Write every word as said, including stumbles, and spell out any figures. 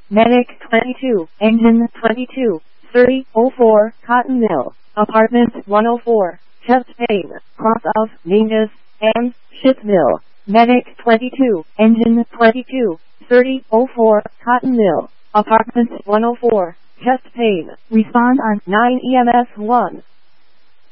Medic twenty-two, Engine twenty-two, thirty oh four, Cotton Mill, Apartment one oh four, Chest Pain, Cross of Ninjas, and Shit Mill. Medic twenty-two, Engine twenty-two, thirty oh four, Cotton Mill, Apartment one oh four, Chest Pain. Respond on nine E M S one.